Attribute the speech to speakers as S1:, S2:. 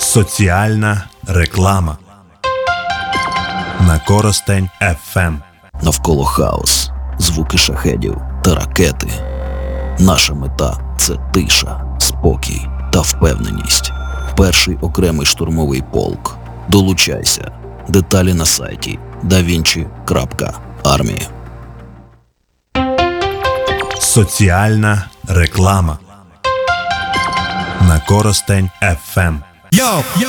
S1: Соціальна реклама на Коростень ФМ.
S2: Навколо хаос, звуки шахедів та ракети. Наша мета – це тиша, спокій та впевненість. Перший окремий штурмовий полк. Долучайся. Деталі на сайті davinci.army.
S1: Соціальна реклама на Коростень ФМ.